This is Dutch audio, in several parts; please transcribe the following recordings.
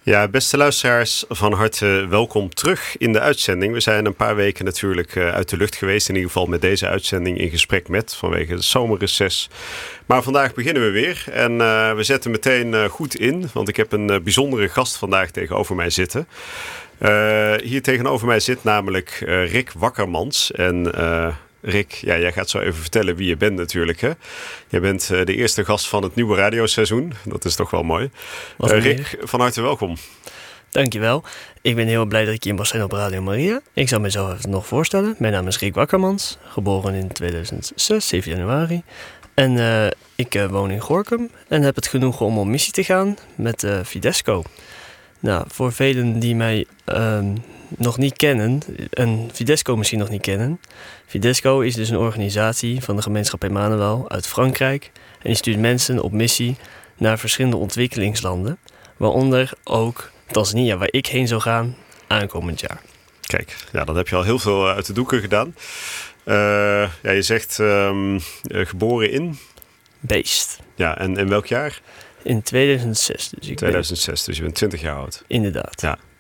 Ja, beste luisteraars, van harte welkom terug in de uitzending. We zijn een paar weken natuurlijk uit de lucht geweest. In ieder geval met deze uitzending in gesprek met, vanwege het zomerreces. Maar vandaag beginnen we weer. En we zetten meteen goed in, want ik heb een bijzondere gast vandaag tegenover mij zitten. Hier tegenover mij zit namelijk Rick Wakkermans. En Rick, ja, jij gaat zo even vertellen wie je bent natuurlijk. Hè? Jij bent de eerste gast van het nieuwe radioseizoen. Dat is toch wel mooi. Rick, van harte welkom. Dankjewel. Ik ben heel blij dat ik hier mag zijn op Radio Maria. Ik zal mezelf even nog voorstellen. Mijn naam is Rick Wakkermans, geboren in 2006, 7 januari. En ik woon in Gorinchem en heb het genoegen om op missie te gaan met Fidesco. Nou, voor velen die mij nog niet kennen en Fidesco misschien nog niet kennen. Fidesco is dus een organisatie van de gemeenschap Emmanuel uit Frankrijk. En die stuurt mensen op missie naar verschillende ontwikkelingslanden. Waaronder ook Tanzania, waar ik heen zou gaan aankomend jaar. Kijk, ja, dan heb je al heel veel uit de doeken gedaan. Ja, je zegt geboren in? Beest. Ja, en in welk jaar? In 2006. Dus 2006, dus je bent 20 jaar oud. Inderdaad.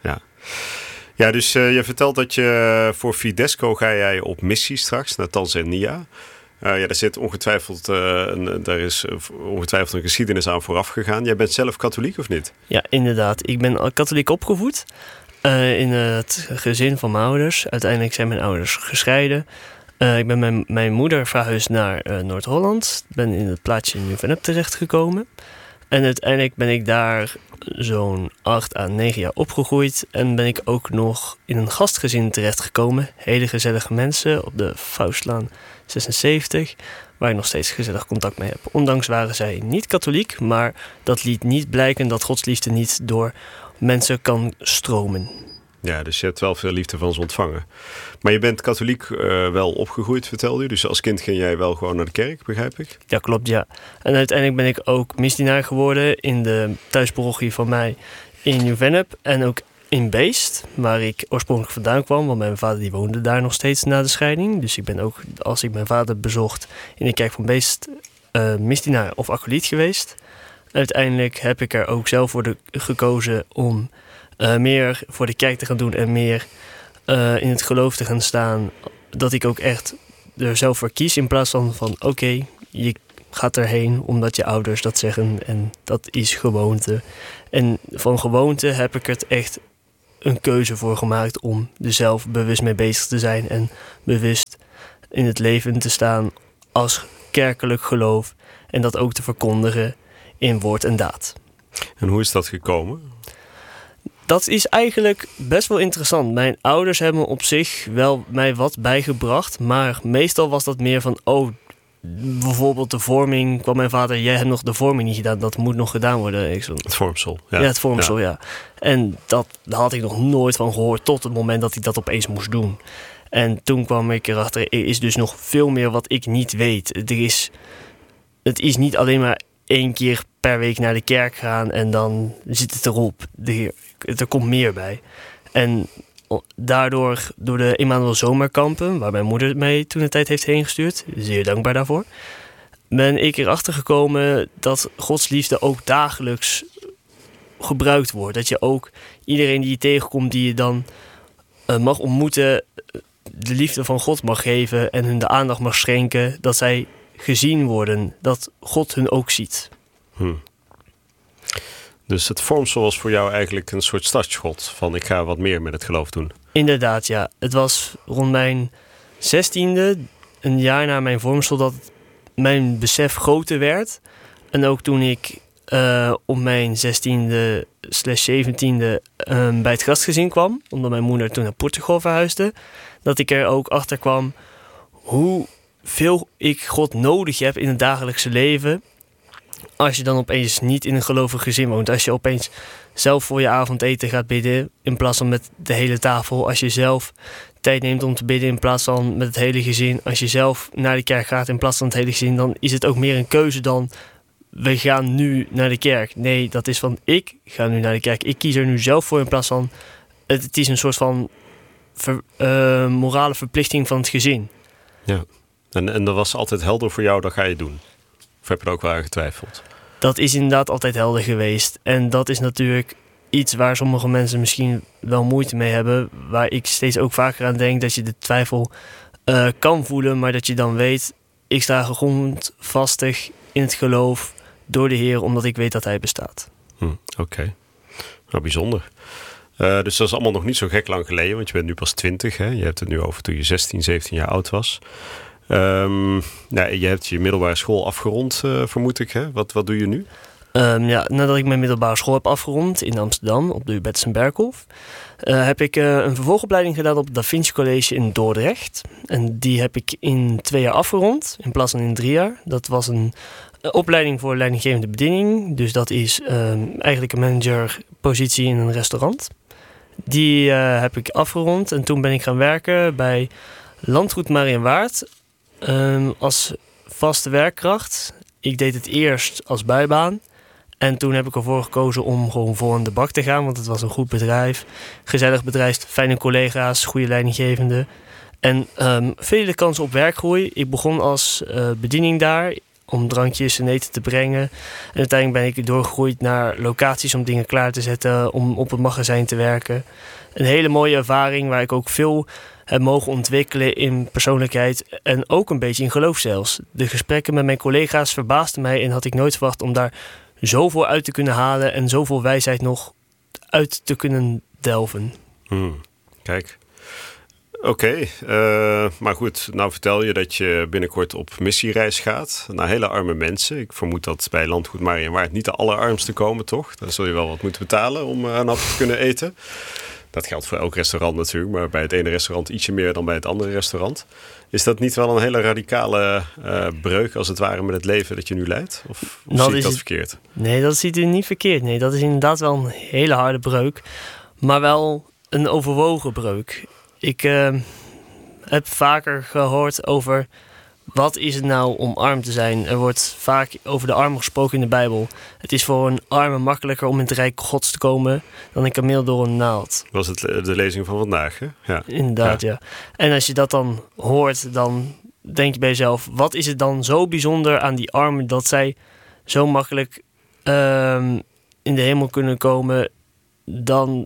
Ja, dus je vertelt dat je voor Fidesco ga jij op missie straks naar Tanzania. Ja, daar zit ongetwijfeld, daar is ongetwijfeld een geschiedenis aan vooraf gegaan. Jij bent zelf katholiek of niet? Ja, inderdaad. Ik ben katholiek opgevoed in het gezin van mijn ouders. Uiteindelijk zijn mijn ouders gescheiden. Ik ben met mijn moeder verhuisd naar Noord-Holland. Ben in het plaatsje Nieuw-Vennep terechtgekomen. En uiteindelijk ben ik daar zo'n 8 à 9 jaar opgegroeid. En ben ik ook nog in een gastgezin terechtgekomen. Hele gezellige mensen op de Faustlaan 76. Waar ik nog steeds gezellig contact mee heb. Ondanks waren zij niet katholiek. Maar dat liet niet blijken dat godsliefde niet door mensen kan stromen. Ja, dus je hebt wel veel liefde van ze ontvangen. Maar je bent katholiek wel opgegroeid, vertelde u. Dus als kind ging jij wel gewoon naar de kerk, begrijp ik? Ja, klopt, ja. En uiteindelijk ben ik ook misdienaar geworden in de thuisparochie van mij in Nieuw-Vennep. En ook in Beest, waar ik oorspronkelijk vandaan kwam. Want mijn vader die woonde daar nog steeds na de scheiding. Dus ik ben ook, als ik mijn vader bezocht, in de kerk van Beest misdienaar of acolyt geweest. Uiteindelijk heb ik er ook zelf voor gekozen om meer voor de kerk te gaan doen en meer in het geloof te gaan staan. Dat ik ook echt er zelf voor kies in plaats van oké, je gaat erheen omdat je ouders dat zeggen en dat is gewoonte. En van gewoonte heb ik het echt een keuze voor gemaakt om er zelf bewust mee bezig te zijn en bewust in het leven te staan als kerkelijk geloof en dat ook te verkondigen in woord en daad. En hoe is dat gekomen? Dat is eigenlijk best wel interessant. Mijn ouders hebben op zich wel mij wat bijgebracht. Maar meestal was dat meer van, bijvoorbeeld de vorming. Kwam mijn vader, jij hebt nog de vorming niet gedaan. Dat moet nog gedaan worden. Het vormsel. Ja, het vormsel, ja. En daar had ik nog nooit van gehoord tot het moment dat ik dat opeens moest doen. En toen kwam ik erachter, er is dus nog veel meer wat ik niet weet. Het is niet alleen maar 1 keer per week naar de kerk gaan en dan zit het erop. Er komt meer bij. En daardoor, door de Emmanuel Zomerkampen, waar mijn moeder mij toen de tijd heeft heen gestuurd, zeer dankbaar daarvoor, ben ik erachter gekomen dat Gods liefde ook dagelijks gebruikt wordt. Dat je ook iedereen die je tegenkomt, die je dan mag ontmoeten, de liefde van God mag geven en hun de aandacht mag schenken, dat zij gezien worden, dat God hun ook ziet. Dus het vormsel was voor jou eigenlijk een soort startschot van ik ga wat meer met het geloof doen. Inderdaad, ja. Het was rond mijn 16e, een jaar na mijn vormsel, dat mijn besef groter werd. En ook toen ik op mijn 16e/17e bij het gastgezin kwam, omdat mijn moeder toen naar Portugal verhuisde, dat ik er ook achter kwam hoeveel ik God nodig heb in het dagelijkse leven. Als je dan opeens niet in een gelovig gezin woont. Als je opeens zelf voor je avondeten gaat bidden in plaats van met de hele tafel. Als je zelf tijd neemt om te bidden in plaats van met het hele gezin. Als je zelf naar de kerk gaat in plaats van het hele gezin. Dan is het ook meer een keuze dan we gaan nu naar de kerk. Nee, dat is van ik ga nu naar de kerk. Ik kies er nu zelf voor in plaats van het is een soort van morale verplichting van het gezin. Ja, en dat was altijd helder voor jou, dat ga je doen? Of heb je er ook wel aan getwijfeld? Dat is inderdaad altijd helder geweest. En dat is natuurlijk iets waar sommige mensen misschien wel moeite mee hebben. Waar ik steeds ook vaker aan denk dat je de twijfel kan voelen. Maar dat je dan weet, ik sta grondvastig in het geloof door de Heer, omdat ik weet dat Hij bestaat. Oké. Nou, bijzonder. Dus dat is allemaal nog niet zo gek lang geleden, want je bent nu pas 20. Hè? Je hebt het nu over toen je 16, 17 jaar oud was. Je hebt je middelbare school afgerond, vermoed ik. Hè? Wat doe je nu? Nadat ik mijn middelbare school heb afgerond in Amsterdam op de Hubertus en Berkhof, heb ik een vervolgopleiding gedaan op het Da Vinci College in Dordrecht. En die heb ik in 2 jaar afgerond, in plaats van in 3 jaar. Dat was een opleiding voor leidinggevende bediening. Dus dat is eigenlijk een managerpositie in een restaurant. Die heb ik afgerond en toen ben ik gaan werken bij Landgoed Mariënwaard als vaste werkkracht. Ik deed het eerst als bijbaan. En toen heb ik ervoor gekozen om gewoon vol aan de bak te gaan. Want het was een goed bedrijf. Gezellig bedrijf, fijne collega's, goede leidinggevende. En vele kansen op werkgroei. Ik begon als bediening daar om drankjes en eten te brengen. En uiteindelijk ben ik doorgegroeid naar locaties om dingen klaar te zetten. Om op het magazijn te werken. Een hele mooie ervaring waar ik ook veel heb mogen ontwikkelen in persoonlijkheid. En ook een beetje in geloof zelfs. De gesprekken met mijn collega's verbaasden mij en had ik nooit verwacht om daar zoveel uit te kunnen halen en zoveel wijsheid nog uit te kunnen delven. Kijk. Oké, maar goed, nou vertel je dat je binnenkort op missiereis gaat naar hele arme mensen. Ik vermoed dat bij Landgoed Mariënwaard niet de allerarmste komen, toch? Dan zul je wel wat moeten betalen om een hapje te kunnen eten. Dat geldt voor elk restaurant natuurlijk, maar bij het ene restaurant ietsje meer dan bij het andere restaurant. Is dat niet wel een hele radicale breuk als het ware met het leven dat je nu leidt? Of zie je dat verkeerd? Nee, dat ziet u niet verkeerd. Nee, dat is inderdaad wel een hele harde breuk, maar wel een overwogen breuk. Ik heb vaker gehoord over wat is het nou om arm te zijn. Er wordt vaak over de armen gesproken in de Bijbel. Het is voor een arme makkelijker om in het rijk Gods te komen dan een kameel door een naald. Was het de lezing van vandaag, hè? Ja. Inderdaad, ja. En als je dat dan hoort, dan denk je bij jezelf, wat is het dan zo bijzonder aan die armen dat zij zo makkelijk in de hemel kunnen komen? Dan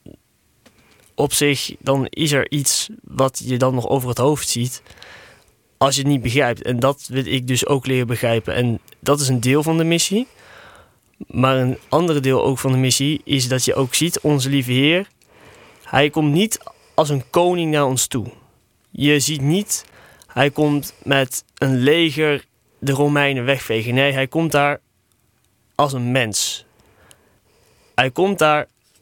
op zich, dan is er iets wat je dan nog over het hoofd ziet als je het niet begrijpt. En dat wil ik dus ook leren begrijpen. En dat is een deel van de missie. Maar een andere deel ook van de missie is dat je ook ziet, onze lieve Heer, Hij komt niet als een koning naar ons toe. Je ziet niet, Hij komt met een leger de Romeinen wegvegen. Nee, Hij komt daar als een mens. Hij komt daar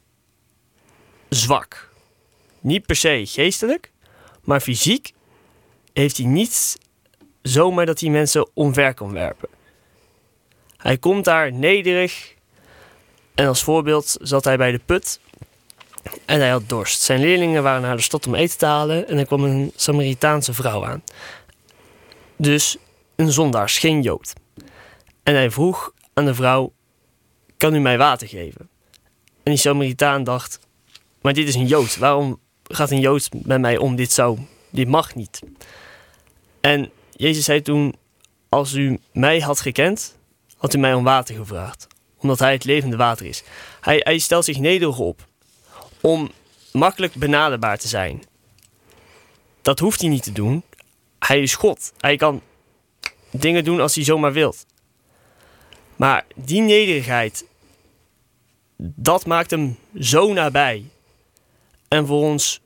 zwak. Niet per se geestelijk, maar fysiek heeft hij niet zomaar dat hij mensen omver kan werpen. Hij komt daar nederig en als voorbeeld zat hij bij de put en hij had dorst. Zijn leerlingen waren naar de stad om eten te halen en er kwam een Samaritaanse vrouw aan. Dus een zondaars, geen Jood. En hij vroeg aan de vrouw, kan u mij water geven? En die Samaritaan dacht, maar dit is een Jood. Waarom gaat een Jood met mij om? Dit mag niet. En Jezus zei toen, als u mij had gekend, had u mij om water gevraagd. Omdat hij het levende water is. Hij stelt zich nederig op om makkelijk benaderbaar te zijn. Dat hoeft hij niet te doen. Hij is God. Hij kan dingen doen als hij zomaar wilt. Maar die nederigheid, dat maakt hem zo nabij. En voor ons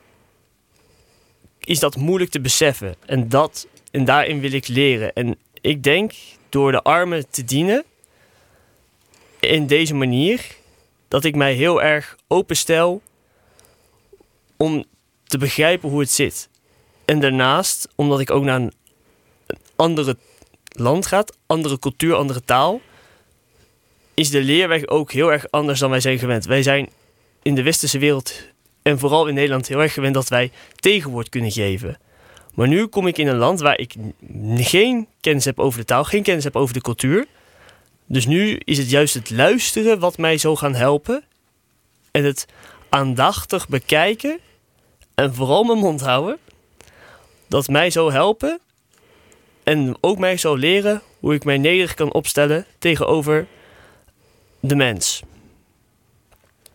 is dat moeilijk te beseffen. En daarin wil ik leren. En ik denk, door de armen te dienen, in deze manier, dat ik mij heel erg openstel om te begrijpen hoe het zit. En daarnaast, omdat ik ook naar een andere land ga, andere cultuur, andere taal, is de leerweg ook heel erg anders dan wij zijn gewend. Wij zijn in de westerse wereld en vooral in Nederland heel erg gewend dat wij tegenwoord kunnen geven. Maar nu kom ik in een land waar ik geen kennis heb over de taal, geen kennis heb over de cultuur. Dus nu is het juist het luisteren wat mij zo gaan helpen. En het aandachtig bekijken en vooral mijn mond houden. Dat mij zo helpen en ook mij zo leren hoe ik mij nederig kan opstellen tegenover de mens.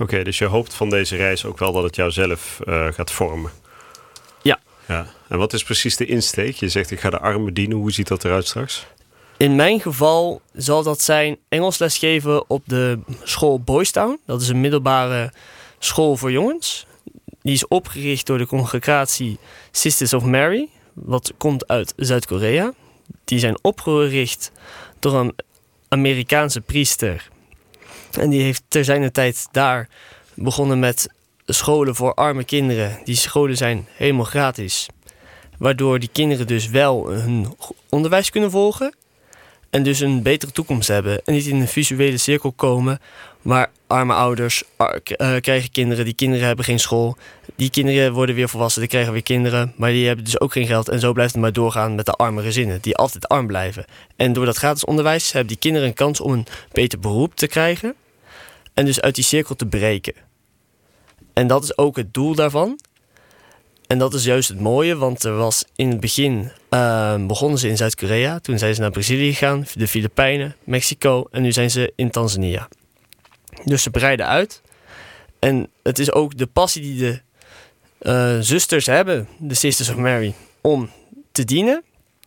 Oké, dus je hoopt van deze reis ook wel dat het jou zelf gaat vormen. Ja. En wat is precies de insteek? Je zegt ik ga de armen dienen. Hoe ziet dat eruit straks? In mijn geval zal dat zijn Engelsles geven op de school Boys Town. Dat is een middelbare school voor jongens. Die is opgericht door de congregatie Sisters of Mary. Wat komt uit Zuid-Korea. Die zijn opgericht door een Amerikaanse priester. En die heeft ter zijner tijd daar begonnen met scholen voor arme kinderen. Die scholen zijn helemaal gratis. Waardoor die kinderen dus wel hun onderwijs kunnen volgen. En dus een betere toekomst hebben. En niet in een visuele cirkel komen waar arme ouders krijgen kinderen. Die kinderen hebben geen school. Die kinderen worden weer volwassen, die krijgen weer kinderen. Maar die hebben dus ook geen geld. En zo blijft het maar doorgaan met de arme gezinnen. Die altijd arm blijven. En door dat gratis onderwijs hebben die kinderen een kans om een beter beroep te krijgen. En dus uit die cirkel te breken. En dat is ook het doel daarvan. En dat is juist het mooie, want er was in het begin begonnen ze in Zuid-Korea. Toen zijn ze naar Brazilië gegaan, de Filipijnen, Mexico en nu zijn ze in Tanzania. Dus ze breiden uit. En het is ook de passie die de zusters hebben, de Sisters of Mary, om te dienen.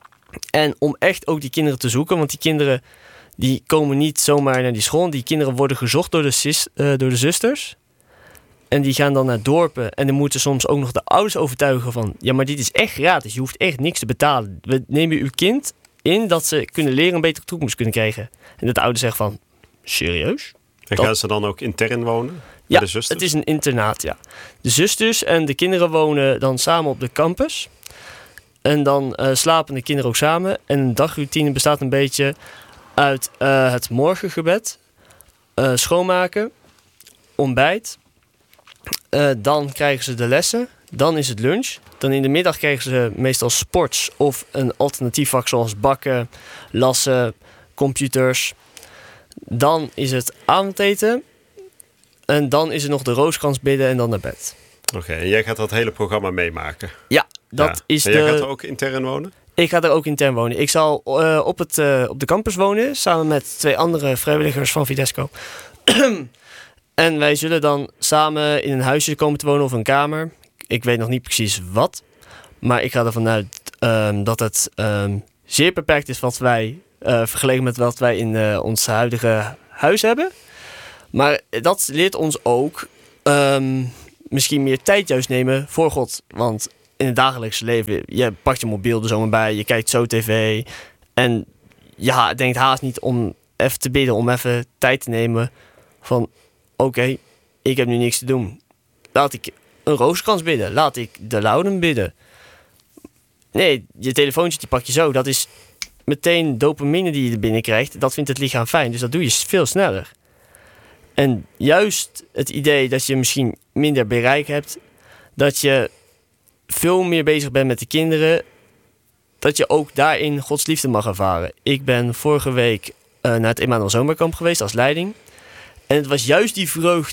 En om echt ook die kinderen te zoeken, want die kinderen die komen niet zomaar naar die school. Die kinderen worden gezocht door de zusters. En die gaan dan naar dorpen. En dan moeten soms ook nog de ouders overtuigen van... ja, maar dit is echt gratis. Je hoeft echt niks te betalen. We nemen uw kind in dat ze kunnen leren... een betere toekomst kunnen krijgen. En dat de ouders zeggen van... serieus? En gaan ze dan ook intern wonen? Ja, de zusters? Het is een internaat, ja. De zusters en de kinderen wonen dan samen op de campus. En dan slapen de kinderen ook samen. En een dagroutine bestaat een beetje uit het morgengebed... schoonmaken, ontbijt... dan krijgen ze de lessen. Dan is het lunch. Dan in de middag krijgen ze meestal sports of een alternatief vak zoals bakken, lassen, computers. Dan is het avondeten. En dan is er nog de rooskrans bidden en dan naar bed. Oké, en jij gaat dat hele programma meemaken? Ja, dat is en jij gaat er ook intern wonen? Ik ga er ook intern wonen. Ik zal op de campus wonen samen met 2 andere vrijwilligers van Fidesco. En wij zullen dan samen in een huisje komen te wonen of een kamer. Ik weet nog niet precies wat. Maar ik ga ervan uit dat het zeer beperkt is wat wij... vergeleken met wat wij in ons huidige huis hebben. Maar dat leert ons ook misschien meer tijd juist nemen voor God. Want in het dagelijkse leven, je pakt je mobiel er zomaar bij. Je kijkt zo tv. En ja, denkt haast niet om even te bidden. Om even tijd te nemen van... Oké, ik heb nu niks te doen. Laat ik een rooskrans bidden. Laat ik de Lauden bidden. Nee, je telefoontje die pak je zo. Dat is meteen dopamine die je er binnen krijgt. Dat vindt het lichaam fijn. Dus dat doe je veel sneller. En juist het idee dat je misschien minder bereik hebt. Dat je veel meer bezig bent met de kinderen. Dat je ook daarin Gods liefde mag ervaren. Ik ben vorige week naar het Emmanuel Zomerkamp geweest als leiding. En het was juist die vreugde